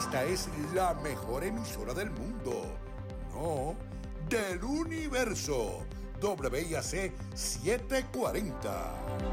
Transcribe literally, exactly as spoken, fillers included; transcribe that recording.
esta es la mejor emisora del mundo. No, del universo. W I A C setecientos cuarenta.